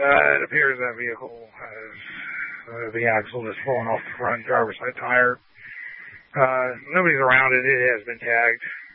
It appears that vehicle has the axle just fallen off the front driver's side tire. Nobody's around it. It has been tagged.